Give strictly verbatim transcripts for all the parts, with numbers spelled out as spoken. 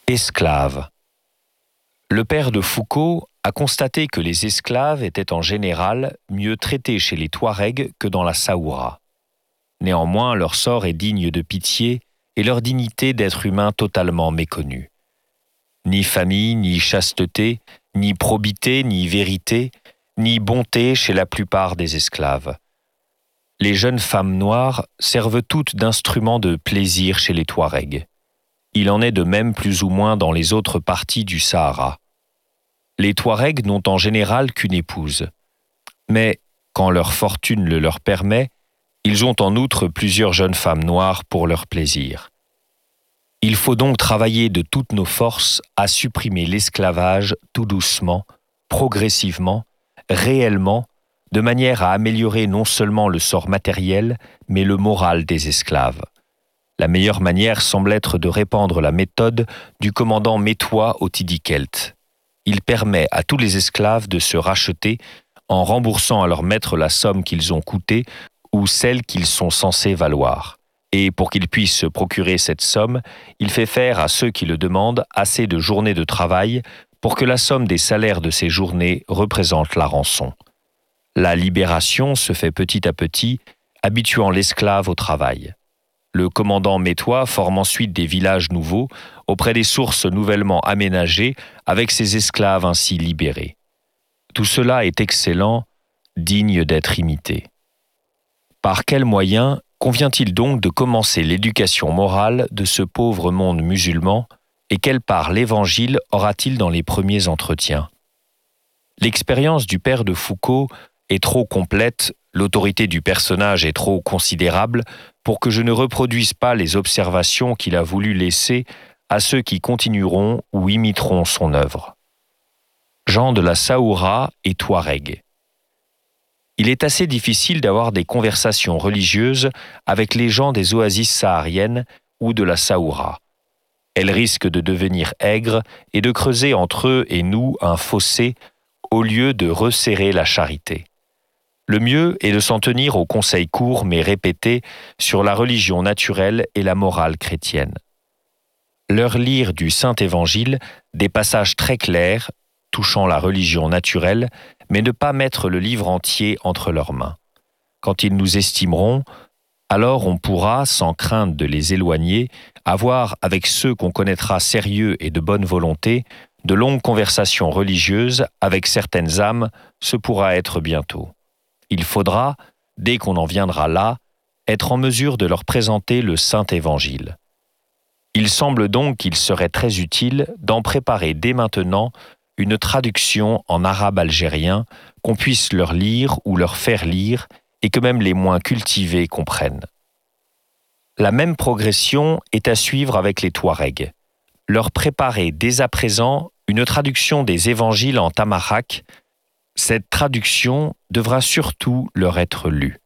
Esclaves. Le père de Foucault a constaté que les esclaves étaient en général mieux traités chez les Touaregs que dans la Saoura. Néanmoins, leur sort est digne de pitié et leur dignité d'être humain totalement méconnue. Ni famille, ni chasteté, ni probité, ni vérité, ni bonté chez la plupart des esclaves. Les jeunes femmes noires servent toutes d'instruments de plaisir chez les Touaregs. Il en est de même plus ou moins dans les autres parties du Sahara. Les Touaregs n'ont en général qu'une épouse. Mais, quand leur fortune le leur permet, ils ont en outre plusieurs jeunes femmes noires pour leur plaisir. Il faut donc travailler de toutes nos forces à supprimer l'esclavage tout doucement, progressivement, réellement, de manière à améliorer non seulement le sort matériel, mais le moral des esclaves. La meilleure manière semble être de répandre la méthode du commandant Métois au Tidikelt. Il permet à tous les esclaves de se racheter en remboursant à leur maître la somme qu'ils ont coûtée ou celle qu'ils sont censés valoir. Et pour qu'ils puissent se procurer cette somme, il fait faire à ceux qui le demandent assez de journées de travail pour que la somme des salaires de ces journées représente la rançon. La libération se fait petit à petit, habituant l'esclave au travail. Le commandant Métois forme ensuite des villages nouveaux auprès des sources nouvellement aménagées avec ses esclaves ainsi libérés. Tout cela est excellent, digne d'être imité. Par quels moyens convient-il donc de commencer l'éducation morale de ce pauvre monde musulman et quelle part l'Évangile aura-t-il dans les premiers entretiens ? L'expérience du père de Foucault est trop complète, l'autorité du personnage est trop considérable pour que je ne reproduise pas les observations qu'il a voulu laisser à ceux qui continueront ou imiteront son œuvre. Jean de la Saoura et Touareg. Il est assez difficile d'avoir des conversations religieuses avec les gens des oasis sahariennes ou de la Saoura. Elles risquent de devenir aigres et de creuser entre eux et nous un fossé au lieu de resserrer la charité. Le mieux est de s'en tenir aux conseils courts mais répétés sur la religion naturelle et la morale chrétienne. Leur lire du Saint-Évangile des passages très clairs touchant la religion naturelle, mais ne pas mettre le livre entier entre leurs mains. Quand ils nous estimeront, alors on pourra, sans crainte de les éloigner, avoir avec ceux qu'on connaîtra sérieux et de bonne volonté, de longues conversations religieuses avec certaines âmes, ce pourra être bientôt. Il faudra, dès qu'on en viendra là, être en mesure de leur présenter le Saint-Évangile. Il semble donc qu'il serait très utile d'en préparer dès maintenant une traduction en arabe algérien qu'on puisse leur lire ou leur faire lire et que même les moins cultivés comprennent. La même progression est à suivre avec les Touaregs. Leur préparer dès à présent une traduction des évangiles en tamarak. Cette traduction devra surtout leur être lue.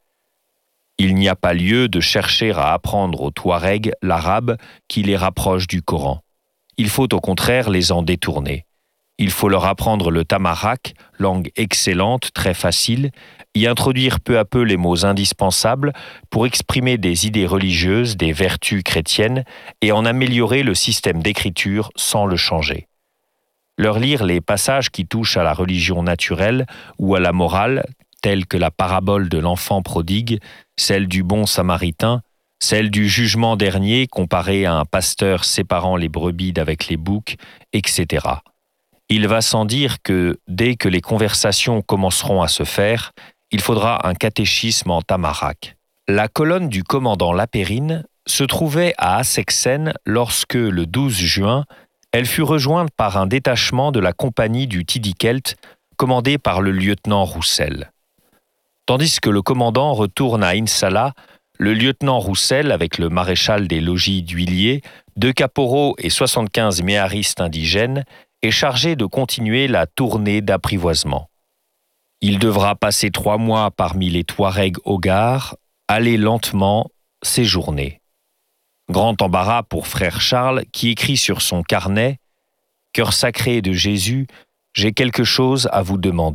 Il n'y a pas lieu de chercher à apprendre aux Touaregs l'arabe qui les rapproche du Coran. Il faut au contraire les en détourner. Il faut leur apprendre le tamarak, langue excellente, très facile, y introduire peu à peu les mots indispensables pour exprimer des idées religieuses, des vertus chrétiennes et en améliorer le système d'écriture sans le changer. Leur lire les passages qui touchent à la religion naturelle ou à la morale, tels que la parabole de l'enfant prodigue, celle du bon samaritain, celle du jugement dernier comparé à un pasteur séparant les brebis d'avec les boucs, et cetera. Il va sans dire que, dès que les conversations commenceront à se faire, il faudra un catéchisme en tamarak. La colonne du commandant Lapérine se trouvait à Assexène lorsque, le douze juin, elle fut rejointe par un détachement de la compagnie du Tidikelt, commandé par le lieutenant Roussel. Tandis que le commandant retourne à Insala, le lieutenant Roussel, avec le maréchal des logis d'huiliers, deux caporaux et soixante-quinze méharistes indigènes, est chargé de continuer la tournée d'apprivoisement. Il devra passer trois mois parmi les Touaregs haugars, aller lentement, séjourner. Grand embarras pour frère Charles qui écrit sur son carnet « Cœur sacré de Jésus, j'ai quelque chose à vous demander. »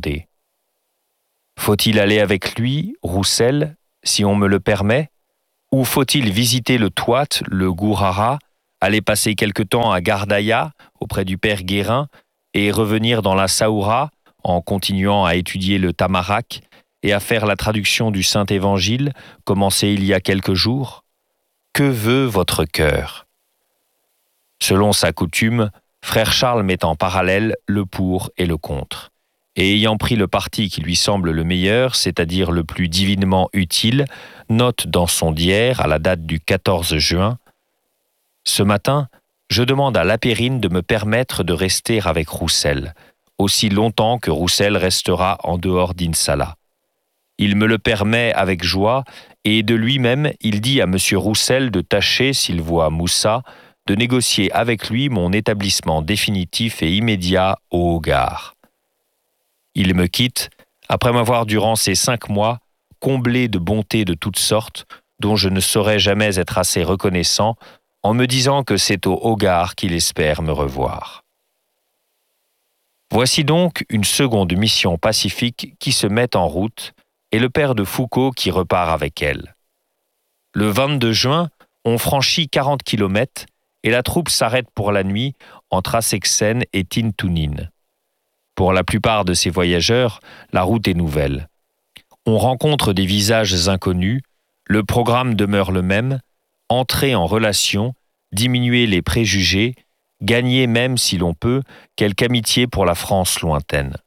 Faut-il aller avec lui, Roussel, si on me le permet, ou faut-il visiter le Touat, le Gourara, aller passer quelque temps à Gardaïa, auprès du père Guérin, et revenir dans la Saoura, en continuant à étudier le Tamarak et à faire la traduction du Saint-Évangile, commencée il y a quelques jours? Que veut votre cœur? Selon sa coutume, frère Charles met en parallèle le pour et le contre. Et ayant pris le parti qui lui semble le meilleur, c'est-à-dire le plus divinement utile, note dans son diaire, à la date du quatorze juin, « Ce matin, je demande à Lapérine de me permettre de rester avec Roussel, aussi longtemps que Roussel restera en dehors d'Insallah. Il me le permet avec joie, et de lui-même, il dit à M. Roussel de tâcher, s'il voit Moussa, de négocier avec lui mon établissement définitif et immédiat au Hogar. Il me quitte, après m'avoir durant ces cinq mois comblé de bontés de toutes sortes, dont je ne saurais jamais être assez reconnaissant, en me disant que c'est au Hogar qu'il espère me revoir. » Voici donc une seconde mission pacifique qui se met en route, et le père de Foucauld qui repart avec elle. Le vingt-deux juin, on franchit quarante kilomètres et la troupe s'arrête pour la nuit entre Assexen et Tintounine. Pour la plupart de ces voyageurs, la route est nouvelle. On rencontre des visages inconnus, le programme demeure le même, entrer en relation, diminuer les préjugés, gagner même, si l'on peut, quelque amitié pour la France lointaine.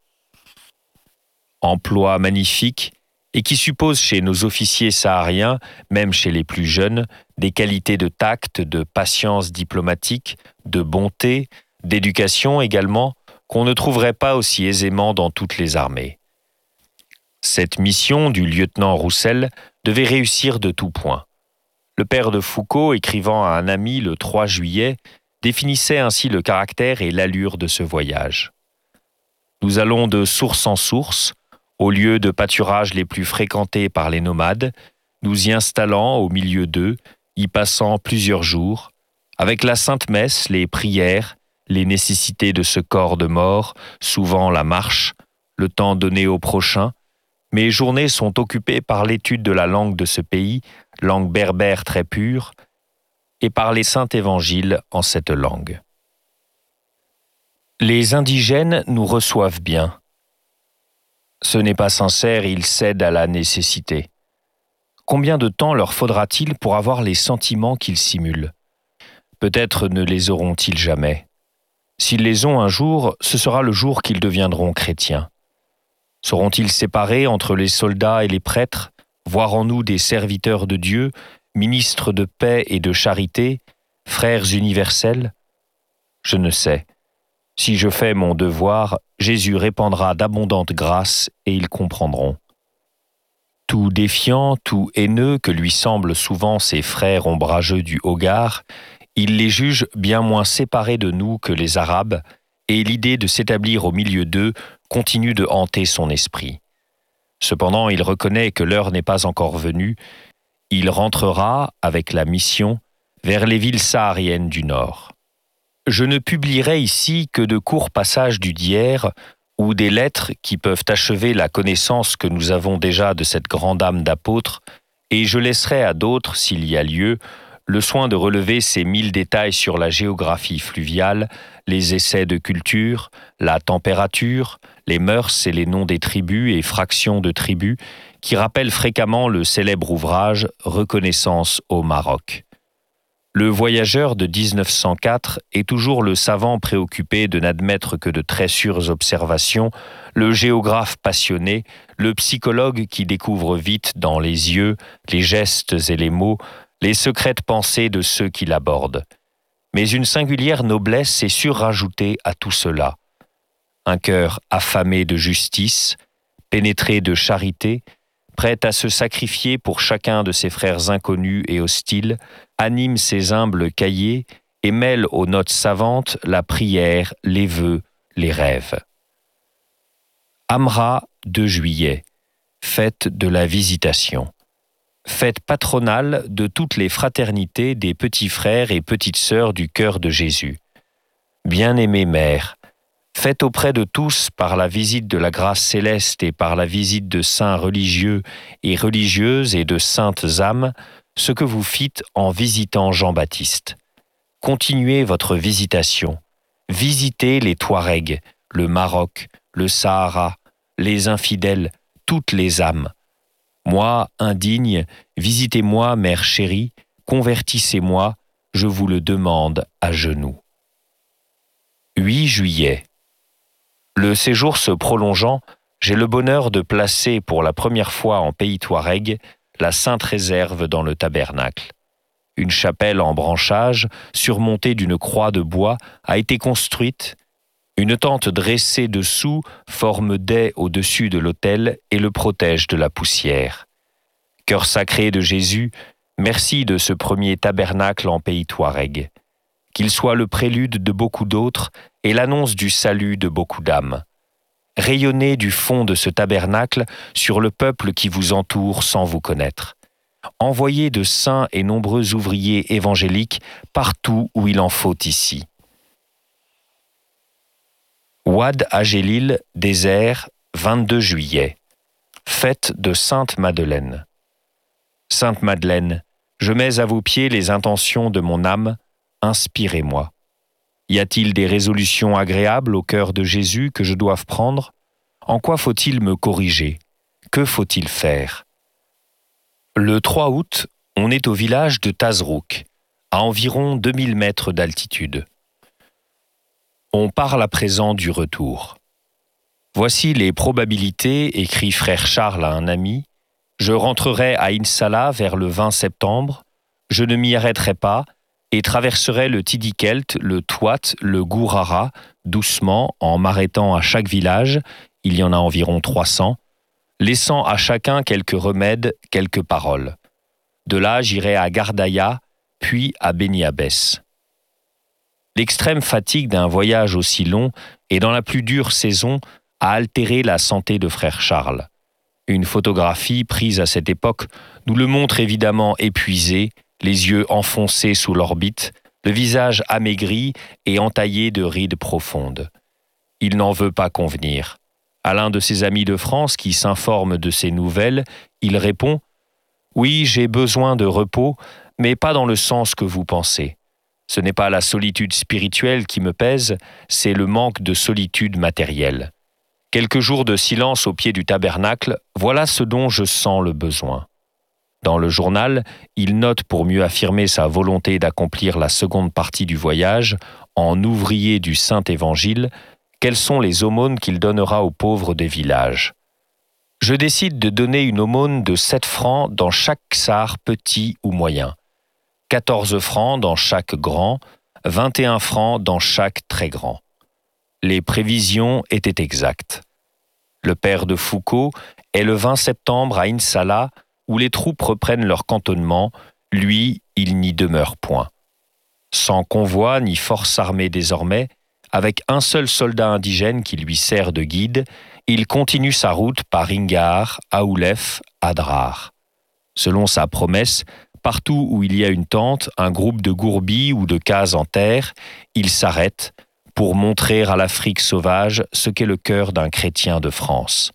Emploi magnifique, et qui suppose chez nos officiers sahariens, même chez les plus jeunes, des qualités de tact, de patience diplomatique, de bonté, d'éducation également, qu'on ne trouverait pas aussi aisément dans toutes les armées. Cette mission du lieutenant Roussel devait réussir de tout point. Le père de Foucauld, écrivant à un ami le trois juillet, définissait ainsi le caractère et l'allure de ce voyage. « Nous allons de source en source, aux lieux de pâturage les plus fréquentés par les nomades, nous y installant au milieu d'eux, y passant plusieurs jours, avec la Sainte Messe, les prières, les nécessités de ce corps de mort, souvent la marche, le temps donné au prochain. Mes journées sont occupées par l'étude de la langue de ce pays, langue berbère très pure, et par les saints évangiles en cette langue. Les indigènes nous reçoivent bien. Ce n'est pas sincère, ils cèdent à la nécessité. Combien de temps leur faudra-t-il pour avoir les sentiments qu'ils simulent? Peut-être ne les auront-ils jamais. S'ils les ont un jour, ce sera le jour qu'ils deviendront chrétiens. Seront-ils séparés entre les soldats et les prêtres, voir en nous des serviteurs de Dieu, ministres de paix et de charité, frères universels? Je ne sais. Si je fais mon devoir, Jésus répandra d'abondantes grâces et ils comprendront. Tout défiant, tout haineux que lui semblent souvent ces frères ombrageux du Hogar, il les juge bien moins séparés de nous que les Arabes, et l'idée de s'établir au milieu d'eux continue de hanter son esprit. Cependant, il reconnaît que l'heure n'est pas encore venue. Il rentrera, avec la mission, vers les villes sahariennes du Nord. Je ne publierai ici que de courts passages du diaire ou des lettres qui peuvent achever la connaissance que nous avons déjà de cette grande âme d'apôtre, et je laisserai à d'autres, s'il y a lieu, le soin de relever ces mille détails sur la géographie fluviale, les essais de culture, la température, les mœurs et les noms des tribus et fractions de tribus, qui rappellent fréquemment le célèbre ouvrage « Reconnaissance au Maroc ». Le voyageur de dix-neuf cent quatre est toujours le savant préoccupé de n'admettre que de très sûres observations, le géographe passionné, le psychologue qui découvre vite dans les yeux, les gestes et les mots, les secrètes pensées de ceux qui l'abordent. Mais une singulière noblesse est surajoutée à tout cela. Un cœur affamé de justice, pénétré de charité, prêt à se sacrifier pour chacun de ses frères inconnus et hostiles, anime ses humbles cahiers et mêle aux notes savantes la prière, les vœux, les rêves. Amra, deux juillet, fête de la Visitation. Fête patronale de toutes les fraternités des petits frères et petites sœurs du cœur de Jésus. Bien-aimée mère, faites auprès de tous par la visite de la grâce céleste et par la visite de saints religieux et religieuses et de saintes âmes, ce que vous fîtes en visitant Jean-Baptiste. continuez votre visitation. Visitez les Touaregs, le Maroc, le Sahara, les infidèles, toutes les âmes. Moi, indigne, visitez-moi, mère chérie, convertissez-moi, je vous le demande à genoux. huit juillet. Le séjour se prolongeant, j'ai le bonheur de placer pour la première fois en pays Touareg la Sainte Réserve dans le tabernacle. Une chapelle en branchage, surmontée d'une croix de bois, a été construite. Une tente dressée dessous forme dais au-dessus de l'autel et le protège de la poussière. Cœur sacré de Jésus, merci de ce premier tabernacle en pays Touareg. Qu'il soit le prélude de beaucoup d'autres et l'annonce du salut de beaucoup d'âmes. Rayonnez du fond de ce tabernacle sur le peuple qui vous entoure sans vous connaître. Envoyez de saints et nombreux ouvriers évangéliques partout où il en faut ici. Ouad Agélil, désert, vingt-deux juillet. Fête de Sainte Madeleine. Sainte Madeleine, je mets à vos pieds les intentions de mon âme, inspirez-moi. Y a-t-il des résolutions agréables au cœur de Jésus que je doive prendre? En quoi faut-il me corriger? Que faut-il faire? Le trois août, on est au village de Tazrouk, à environ deux mille mètres d'altitude. On parle à présent du retour. Voici les probabilités, écrit frère Charles à un ami. Je rentrerai à Insala vers le vingt septembre, je ne m'y arrêterai pas et traverserai le Tidikelt, le Touat, le Gourara, doucement, en m'arrêtant à chaque village, il y en a environ trois cents, laissant à chacun quelques remèdes, quelques paroles. De là, j'irai à Gardaïa, puis à Beni Abbès. L'extrême fatigue d'un voyage aussi long et dans la plus dure saison a altéré la santé de frère Charles. Une photographie prise à cette époque nous le montre évidemment épuisé, les yeux enfoncés sous l'orbite, le visage amaigri et entaillé de rides profondes. Il n'en veut pas convenir. À l'un de ses amis de France qui s'informe de ses nouvelles, il répond « Oui, j'ai besoin de repos, mais pas dans le sens que vous pensez. Ce n'est pas la solitude spirituelle qui me pèse, c'est le manque de solitude matérielle. Quelques jours de silence au pied du tabernacle, voilà ce dont je sens le besoin. » Dans le journal, il note pour mieux affirmer sa volonté d'accomplir la seconde partie du voyage, en ouvrier du Saint-Évangile, quelles sont les aumônes qu'il donnera aux pauvres des villages. Je décide de donner une aumône de sept francs dans chaque ksar petit ou moyen, quatorze francs dans chaque grand, vingt et un francs dans chaque très grand. Les prévisions étaient exactes. Le père de Foucault est le vingt septembre à Insala, où les troupes reprennent leur cantonnement, lui, il n'y demeure point. Sans convoi ni force armée désormais, avec un seul soldat indigène qui lui sert de guide, il continue sa route par Ingar, Aoulef, Adrar. Selon sa promesse, partout où il y a une tente, un groupe de gourbilles ou de cases en terre, il s'arrête pour montrer à l'Afrique sauvage ce qu'est le cœur d'un chrétien de France.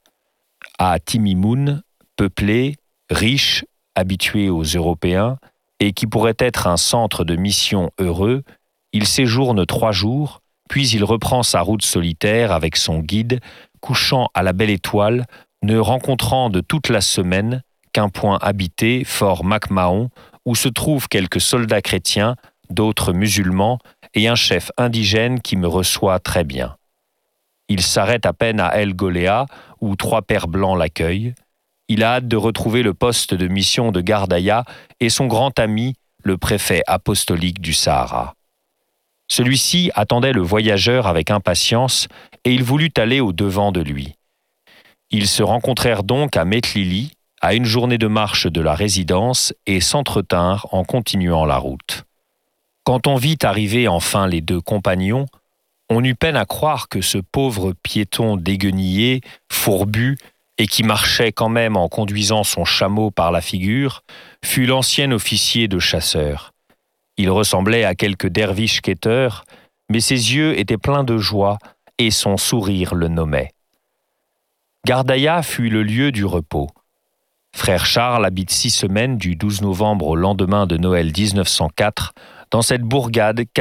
À Timimoun, peuplé, riche, habitué aux Européens, et qui pourrait être un centre de mission heureux, il séjourne trois jours, puis il reprend sa route solitaire avec son guide, couchant à la belle étoile, ne rencontrant de toute la semaine qu'un point habité, Fort Macmahon, où se trouvent quelques soldats chrétiens, d'autres musulmans, et un chef indigène qui me reçoit très bien. Il s'arrête à peine à El Goléa, où trois pères blancs l'accueillent. Il a hâte de retrouver le poste de mission de Gardaïa et son grand ami, le préfet apostolique du Sahara. Celui-ci attendait le voyageur avec impatience et il voulut aller au-devant de lui. Ils se rencontrèrent donc à Metlili, à une journée de marche de la résidence, et s'entretinrent en continuant la route. Quand on vit arriver enfin les deux compagnons, on eut peine à croire que ce pauvre piéton déguenillé, fourbu, et qui marchait quand même en conduisant son chameau par la figure, fut l'ancien officier de chasseurs. Il ressemblait à quelque derviche quêteur, mais ses yeux étaient pleins de joie et son sourire le nommait. Gardaïa fut le lieu du repos. Frère Charles habite six semaines du douze novembre au lendemain de Noël dix-neuf cent quatre Dans cette bourgade,